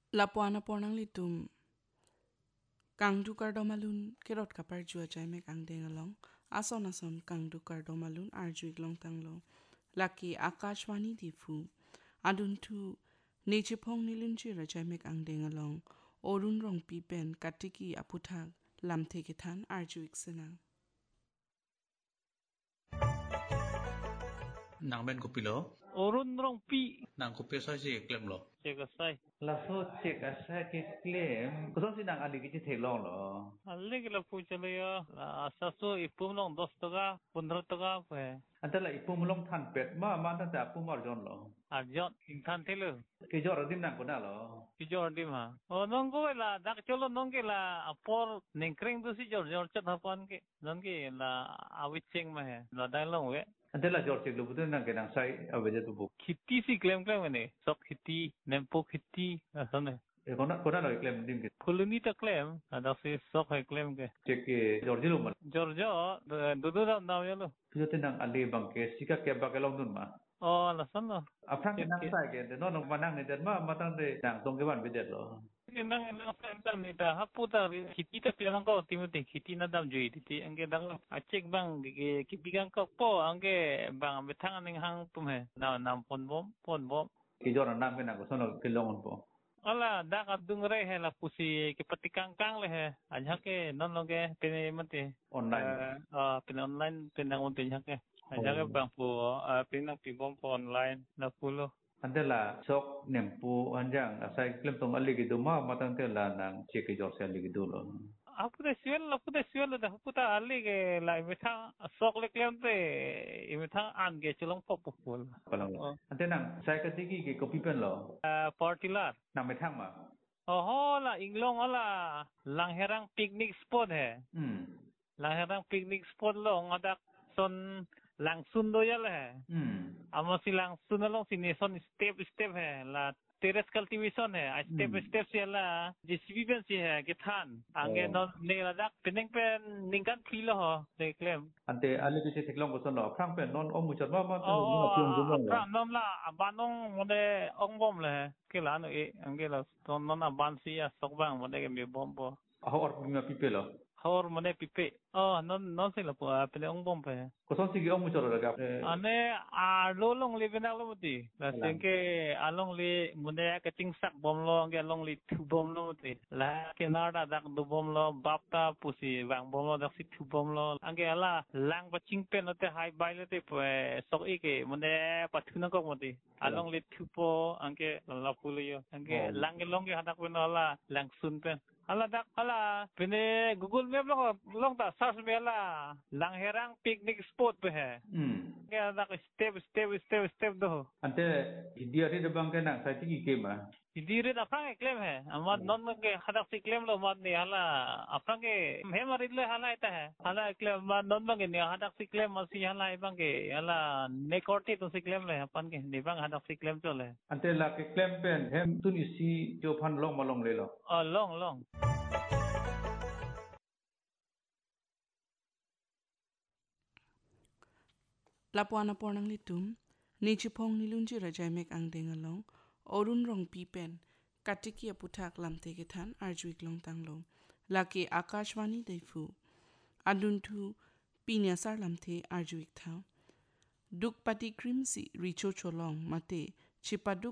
Lapuana pornang litum kang dukar domalun kerot kapar jua jai mek ang dengalong ason kang dukar domalun arjuik long tanglo laki akashwani difu adun tu nejipong nilun jira jai mek ang dengalong orun rong pipen katiki aputhak lam thekitan arjuik senang nang ben kopilo orun rong pi nang kopio sa si klem lo cek asai la so check asa ke claim ko so sinang ali ki the long lo alle ke la pu chale ya asaso ipum long 10 taka 15 taka pe antala ipum long than pet ma ta ta pum mar jon lo arjot inthan thelu ke jor dim nang ko na lo ki jor di ma o nong ko la dak cholo nong ke la apor nengkring tu si jor chat hapan ke nong ke la awicheng ma he la dai long we antala jor check lo bu nang ke nang sai abeje tu bu khiti si klem ne sok khiti nempo khiti asane e ko na lo claim dim ke fuluni ta klem ada si sok hai klem ke check ke jor jilu ma jor jo du da na yo lo tu te nang ali bang ke sika ke ba ke long dun ma o la san lo apang ke nang sai ke no no ma nang ne det ma tang de nang tong ke ban be det lo nang san ni ta haputa khiti ta pilang ko timuti khiti na dam jui ti angge dang acek bang ke bigang ko po angge bang betang aning hang tum he na nam pon bom ke jor nam ke nang ko so no ke long po ala dak adung re he la pusi ke patikang kang le he anja ke non loge pene mate online pin online pin ang unti nya ke anja ke bang pu pin ang pi bom po online na pulo antela sok nempu anjang asai klem tong ali ki duma matang te la nang che ki jor se ali ki dulo apu de siwel da puta ali ke la imetang sok le klem te imetang an ge chulong pop pul palang ante nang sai ka tiki ki copy pen lo partilar nang me thang ma oh la inglong ala langherang picnic spot he hmm langherang picnic spot lo ngadak son langsun do ya le hmm amo silang sunalong sini son step है la terrace cultivation है step से la JCB ben से है के थान आगे no ने ladak peneng pen ningkan kilo ho de claim ante ali ki se thiklong ko son lo phang pen non om mu chat ma ta oh no pyong du lo apra nom la abanong mode ong bom le ke la no e ange la ton non aban si ya sok bang mode ke mi bom bo ho or mi pi pe lo hor mode pipe oh non se la po pele ong bom pe ko son si ki om mu chot lo ga ane lo long li benak lo muti la sengke along li mune ka ting sak bom lo nge long li thu bom lo muti la ke nada dak du bom lo bapta pusi wang bom lo dak si thu bom lo ange ala lang ba ching pen te hai bai le te sok e ke mune pathu na ko muti along li thu po ange la puliyo ange lang ke long ke hadak pen ala lang sun pen ala dak ala pene Google Map lo long ta search me ala lang herang picnic spot pe hai ya dak step do ante dia ri de bang ke nang sai tiki ke ma idire apang ke claim hai amad non ke hadak si claim lo mad ni hala apang ke he marid le hala eta hai hala claim mad non bang ni hadak si claim masi hala bang ke hala ne korti to si claim le apan ke ni bang hadak si claim to le ante la ke claim pen hem tu ni si jo phan long ma long le lo long Lapuana pornang litum nejipong nilun jira jai mek ang dengalong orun rong pipen katiki aputhak lam thekitan arjuik long tanglo laki akashwani deifu adun tu pinya sar lam the arjuik tha duk pati krimsi richo cholong mate chipaduk